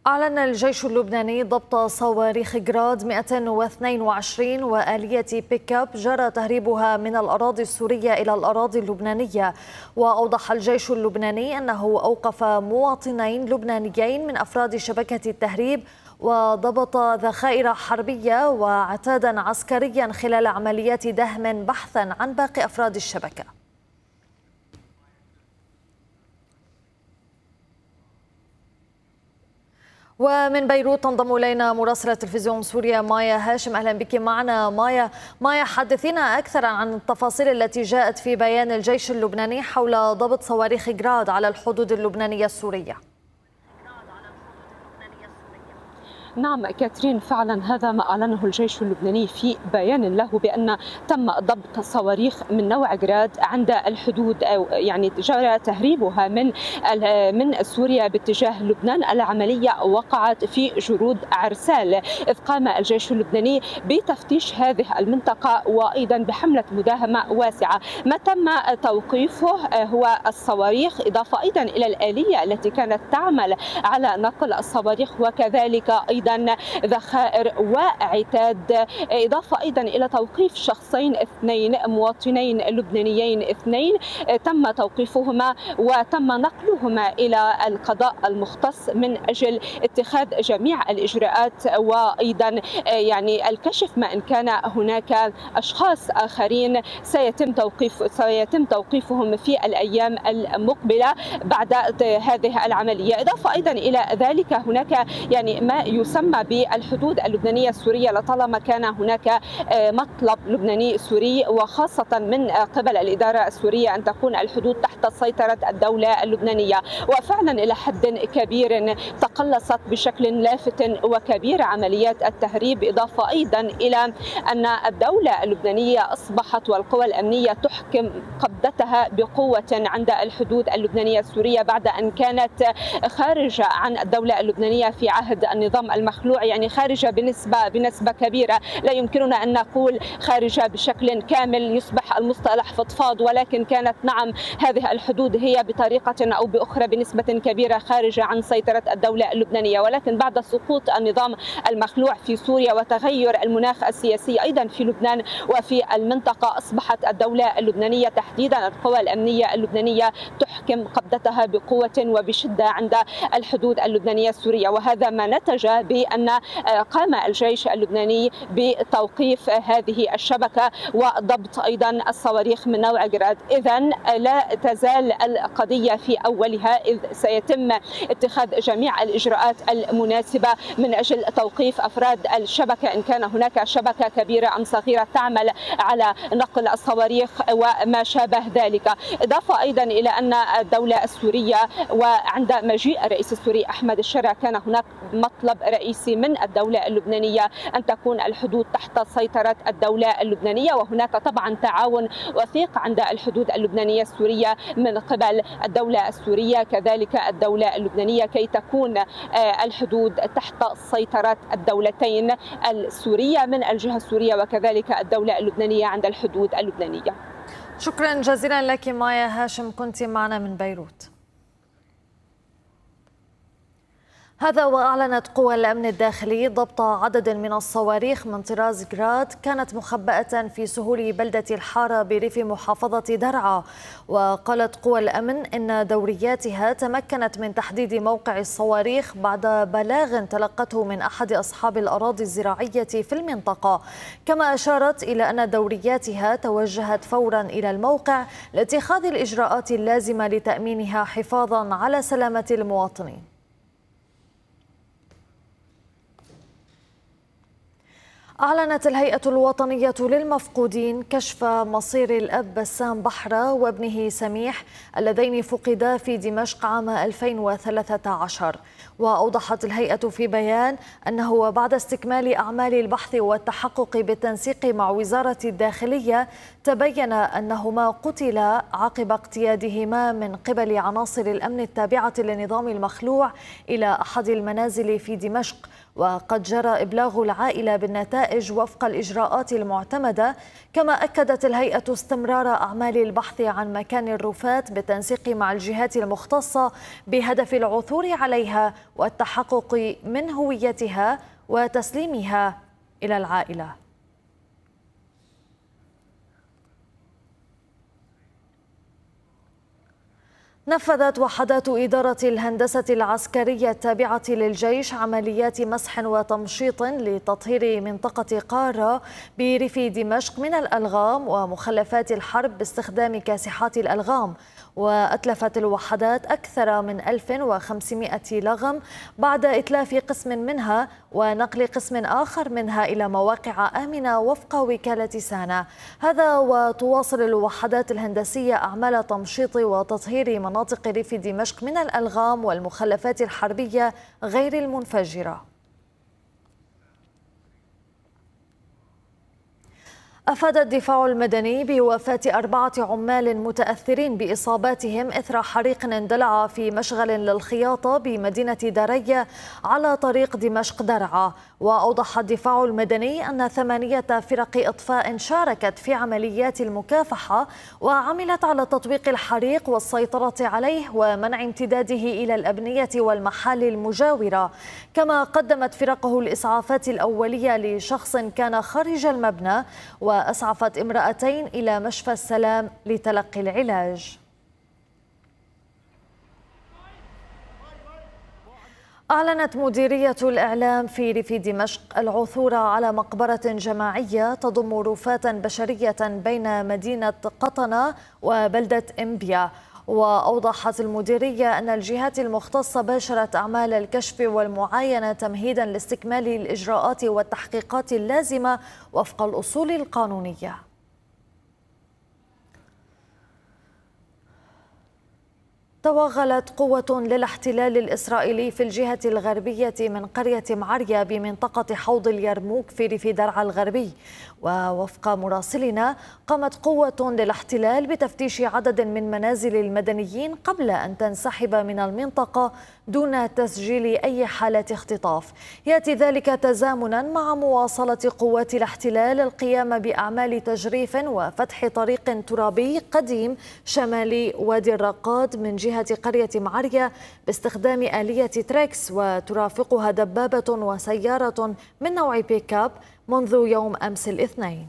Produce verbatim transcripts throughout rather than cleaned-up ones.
أعلن الجيش اللبناني ضبط صواريخ جراد مئتين واثنين وعشرين وآلية بيك اب جرى تهريبها من الأراضي السورية إلى الأراضي اللبنانية. وأوضح الجيش اللبناني أنه أوقف مواطنين لبنانيين من أفراد شبكة التهريب وضبط ذخائر حربية وعتادا عسكريا خلال عمليات دهم بحثا عن باقي أفراد الشبكة. ومن بيروت تنضم إلينا مراسلة تلفزيون سوريا مايا هاشم. أهلا بك معنا مايا. مايا، حدثينا أكثر عن التفاصيل التي جاءت في بيان الجيش اللبناني حول ضبط صواريخ جراد على الحدود اللبنانية السورية. نعم كاترين، فعلا هذا ما أعلنه الجيش اللبناني في بيان له، بأن تم ضبط صواريخ من نوع جراد عند الحدود، أو يعني جرى تهريبها من من سوريا باتجاه لبنان. العملية وقعت في جرود عرسال، إذ قام الجيش اللبناني بتفتيش هذه المنطقة وأيضا بحملة مداهمة واسعة. ما تم توقيفه هو الصواريخ، إضافة أيضا إلى الآلية التي كانت تعمل على نقل الصواريخ، وكذلك أيضا أيضا ذخائر وعتاد، إضافة أيضا إلى توقيف شخصين اثنين مواطنين لبنانيين اثنين تم توقيفهما وتم نقلهما إلى القضاء المختص من أجل اتخاذ جميع الإجراءات، وأيضا يعني الكشف ما إن كان هناك أشخاص آخرين سيتم توقيف سيتم توقيفهم في الأيام المقبلة بعد هذه العملية. إضافة أيضا إلى ذلك هناك يعني ما يسمى بالحدود اللبنانية السورية، لطالما كان هناك مطلب لبناني سوري وخاصة من قبل الإدارة السورية أن تكون الحدود تحت سيطرة الدولة اللبنانية. وفعلا إلى حد كبير تقلصت بشكل لافت وكبير عمليات التهريب، إضافة أيضا إلى أن الدولة اللبنانية أصبحت والقوى الأمنية تحكم قبضتها بقوة عند الحدود اللبنانية السورية بعد أن كانت خارجة عن الدولة اللبنانية في عهد النظام المخلوع، يعني خارجة بنسبة بنسبة كبيرة. لا يمكننا أن نقول خارجة بشكل كامل يصبح المصطلح فضفاض، ولكن كانت نعم هذه الحدود هي بطريقة أو بأخرى بنسبة كبيرة خارجة عن سيطرة الدولة اللبنانية. ولكن بعد سقوط النظام المخلوع في سوريا وتغير المناخ السياسي أيضا في لبنان وفي المنطقة، أصبحت الدولة اللبنانية تحديدا القوى الأمنية اللبنانية تحكم قبضتها بقوة وبشدة عند الحدود اللبنانية السورية. وهذا ما نتج بأن قام الجيش اللبناني بتوقيف هذه الشبكة وضبط أيضا الصواريخ من نوع جراد. إذن لا تزال القضية في أولها، إذ سيتم اتخاذ جميع الإجراءات المناسبة من أجل توقيف أفراد الشبكة، إن كان هناك شبكة كبيرة أم صغيرة تعمل على نقل الصواريخ وما شابه ذلك. إضافة أيضا إلى أن الدولة السورية وعند مجيء الرئيس السوري أحمد الشرع كان هناك مطلب رئيسي من الدولة اللبنانية أن تكون الحدود تحت سيطرة الدولة اللبنانية، وهناك طبعا تعاون وثيق عند الحدود اللبنانية السورية من قبل الدولة السورية كذلك الدولة اللبنانية كي تكون الحدود تحت سيطرة الدولتين السورية من الجهة السورية وكذلك الدولة اللبنانية عند الحدود اللبنانية. شكرا جزيلا لك مايا هاشم، كنت معنا من بيروت. هذا وأعلنت قوى الأمن الداخلي ضبط عدد من الصواريخ من طراز جراد كانت مخبأة في سهول بلدة الحارة بريف محافظة درعا. وقالت قوى الأمن إن دورياتها تمكنت من تحديد موقع الصواريخ بعد بلاغ تلقته من أحد أصحاب الأراضي الزراعية في المنطقة. كما أشارت إلى أن دورياتها توجهت فورا إلى الموقع لاتخاذ الإجراءات اللازمة لتأمينها حفاظا على سلامة المواطنين. أعلنت الهيئة الوطنية للمفقودين كشف مصير الأب بسام بحرة وابنه سميح اللذين فقدا في دمشق عام ألفين وثلاثة عشر. وأوضحت الهيئة في بيان أنه بعد استكمال أعمال البحث والتحقق بالتنسيق مع وزارة الداخلية تبين أنهما قتلا عقب اقتيادهما من قبل عناصر الأمن التابعة للنظام المخلوع إلى أحد المنازل في دمشق. وقد جرى إبلاغ العائلة بالنتائج وفق الإجراءات المعتمدة. كما أكدت الهيئة استمرار أعمال البحث عن مكان الرفات بالتنسيق مع الجهات المختصة بهدف العثور عليها والتحقق من هويتها وتسليمها إلى العائلة. نفذت وحدات إدارة الهندسة العسكرية التابعة للجيش عمليات مسح وتمشيط لتطهير منطقة قارة بريف دمشق من الألغام ومخلفات الحرب باستخدام كاسحات الألغام. وأتلفت الوحدات أكثر من ألف وخمسمائة لغم بعد إتلاف قسم منها ونقل قسم آخر منها إلى مواقع آمنة وفق وكالة سانا. هذا وتواصل الوحدات الهندسية أعمال تمشيط وتطهير مناطق ريف دمشق من الألغام والمخلفات الحربية غير المنفجرة. أفاد الدفاع المدني بوفاة أربعة عمال متأثرين بإصاباتهم إثر حريق اندلع في مشغل للخياطة بمدينة درية على طريق دمشق درعا. وأوضح الدفاع المدني أن ثمانية فرق إطفاء شاركت في عمليات المكافحة وعملت على تطويق الحريق والسيطرة عليه ومنع امتداده إلى الأبنية والمحال المجاورة. كما قدمت فرقه الإسعافات الأولية لشخص كان خارج المبنى وأسعفت امرأتين إلى مشفى السلام لتلقي العلاج. أعلنت مديرية الإعلام في ريف دمشق العثور على مقبرة جماعية تضم رفات بشرية بين مدينة قطنة وبلدة إنبيا. وأوضحت المديرية أن الجهات المختصة باشرت أعمال الكشف والمعاينة تمهيدا لاستكمال الإجراءات والتحقيقات اللازمة وفق الأصول القانونية. توغلت قوة للاحتلال الإسرائيلي في الجهة الغربية من قرية معرية بمنطقة حوض اليرموك في ريف درعا الغربي. ووفق مراسلنا قامت قوة للاحتلال بتفتيش عدد من منازل المدنيين قبل أن تنسحب من المنطقة دون تسجيل أي حالة اختطاف. يأتي ذلك تزامنا مع مواصلة قوات الاحتلال القيام بأعمال تجريف وفتح طريق ترابي قديم شمالي وادي الرقاد من جهة قرية معرية باستخدام آلية تريكس، وترافقها دبابة وسيارة من نوع بيك اب منذ يوم أمس الاثنين.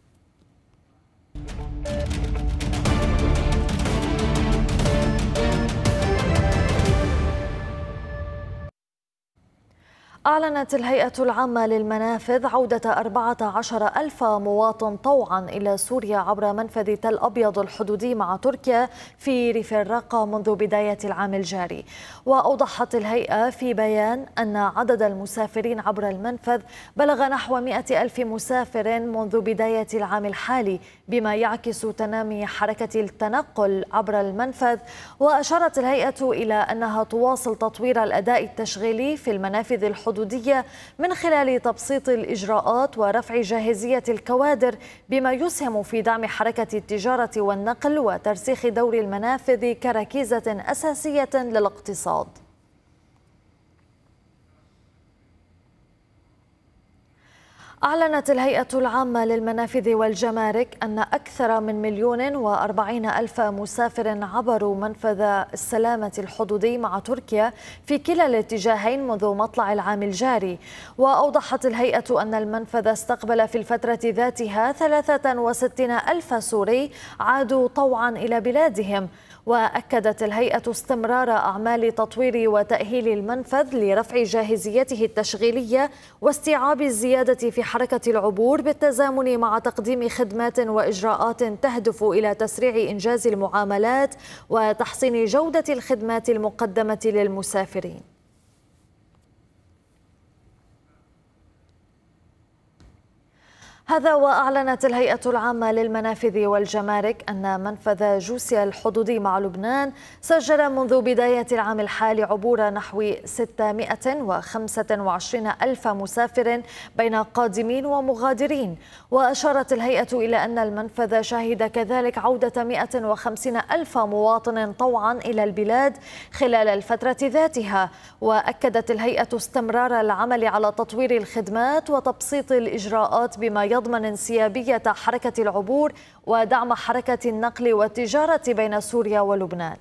أعلنت الهيئة العامة للمنافذ عودة أربعة عشر ألف مواطن طوعا إلى سوريا عبر منفذ تل أبيض الحدودي مع تركيا في ريف الرقة منذ بداية العام الجاري. وأوضحت الهيئة في بيان أن عدد المسافرين عبر المنفذ بلغ نحو مئة ألف مسافر منذ بداية العام الحالي، بما يعكس تنامي حركة التنقل عبر المنفذ. وأشارت الهيئة إلى أنها تواصل تطوير الأداء التشغيلي في المنافذ الحدودية من خلال تبسيط الإجراءات ورفع جاهزية الكوادر، بما يسهم في دعم حركة التجارة والنقل وترسيخ دور المنافذ كركيزة أساسية للاقتصاد. أعلنت الهيئة العامة للمنافذ والجمارك أن أكثر من مليون وأربعين ألف مسافر عبروا منفذ السلامة الحدودي مع تركيا في كلا الاتجاهين منذ مطلع العام الجاري. وأوضحت الهيئة أن المنفذ استقبل في الفترة ذاتها ثلاثة وستين ألف سوري عادوا طوعا إلى بلادهم. وأكدت الهيئة استمرار أعمال تطوير وتأهيل المنفذ لرفع جاهزيته التشغيلية واستيعاب الزيادة في حركة العبور بالتزامن مع تقديم خدمات وإجراءات تهدف إلى تسريع إنجاز المعاملات وتحسين جودة الخدمات المقدمة للمسافرين. هذا وأعلنت الهيئة العامة للمنافذ والجمارك أن منفذ جوسيا الحدودي مع لبنان سجل منذ بداية العام الحالي عبور نحو ستمائة وخمسة وعشرين ألف مسافر بين قادمين ومغادرين. وأشارت الهيئة إلى أن المنفذ شهد كذلك عودة مائة وخمسين ألف مواطن طوعا إلى البلاد خلال الفترة ذاتها. وأكدت الهيئة استمرار العمل على تطوير الخدمات وتبسيط الإجراءات بما يضمن انسيابية حركة العبور ودعم حركة النقل والتجارة بين سوريا ولبنان.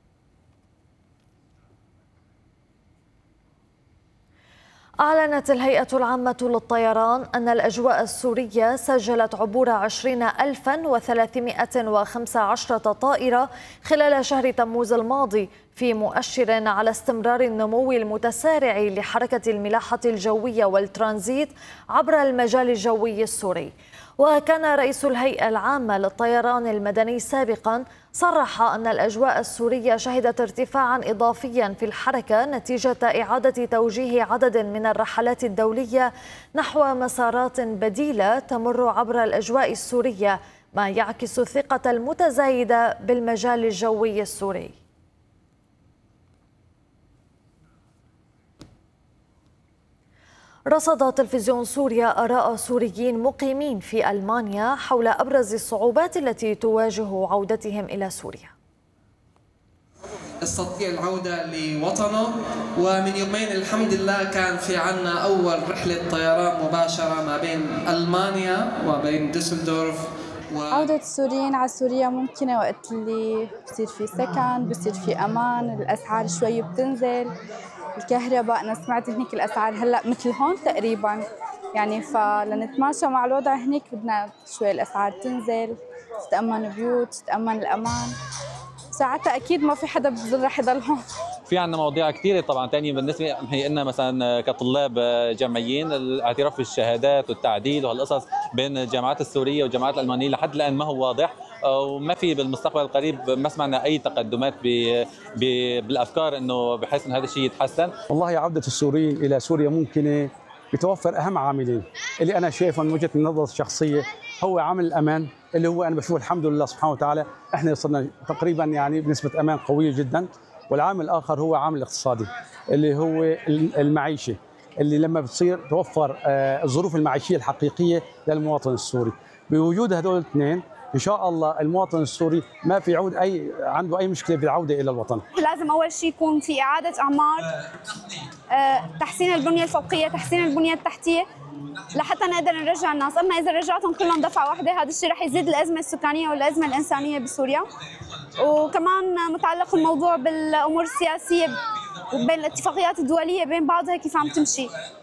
أعلنت الهيئة العامة للطيران أن الأجواء السورية سجلت عبور عشرين ألفا وثلاثمائة وخمسة عشر طائرة خلال شهر تموز الماضي، في مؤشر على استمرار النمو المتسارع لحركة الملاحة الجوية والترانزيت عبر المجال الجوي السوري. وكان رئيس الهيئة العامة للطيران المدني سابقا صرح أن الأجواء السورية شهدت ارتفاعا إضافيا في الحركة نتيجة إعادة توجيه عدد من الرحلات الدولية نحو مسارات بديلة تمر عبر الأجواء السورية، ما يعكس الثقة المتزايدة بالمجال الجوي السوري. رصد تلفزيون سوريا آراء سوريين مقيمين في ألمانيا حول أبرز الصعوبات التي تواجه عودتهم إلى سوريا. استطيع العودة لوطنه، ومن يومين الحمد لله كان في عنا أول رحلة طيران مباشرة ما بين ألمانيا وبين دوسلدورف. و... عودة السوريين على سوريا ممكنة وقت اللي بصير في سكن، بصير في أمان، الأسعار شوي بتنزل، الكهرباء أنا سمعت هنيك الأسعار هلأ مثل هون تقريبا، يعني فلنتماشى مع الوضع هنيك بدنا شوي الأسعار تنزل، تتأمن بيوت، تتأمن الأمان، ساعتها أكيد ما في حدا بظل رح يضل هون. في عندنا مواضيع كثيرة طبعا تانية بالنسبة هي لنا مثلا كطلاب جامعيين، الاعتراف بالشهادات والتعديل وهالقصص بين الجامعات السورية والجامعات الألمانية لحد الآن ما هو واضح، وما في بالمستقبل القريب ما سمعنا أي تقدمات بالأفكار إنه بحيث إن هذا الشيء يتحسن. والله عودة السوريين إلى سوريا ممكنة بتوفر أهم عاملين اللي أنا شايفه من وجهة النظر الشخصية، هو عامل الأمان اللي هو أنا بشوف الحمد لله سبحانه وتعالى إحنا صرنا تقريبا يعني بنسبة أمان قوية جدا، والعامل الآخر هو عامل الاقتصادي اللي هو المعيشة اللي لما بتصير توفر الظروف المعيشية الحقيقية للمواطن السوري. بوجود هذول الاثنين إن شاء الله المواطن السوري ما في عود أي عنده أي مشكلة بالعودة إلى الوطن. لازم أول شيء يكون في إعادة أعمار، تحسين البنية الفوقية، تحسين البنية التحتية لحتى نقدر نرجع الناس، أما إذا رجعتهم كلهم دفعة واحدة هذا الشيء رح يزيد الأزمة السكانية والأزمة الإنسانية بسوريا. وكمان متعلق الموضوع بالأمور السياسية وبين الاتفاقيات الدولية بين بعضها كيف عم تمشي.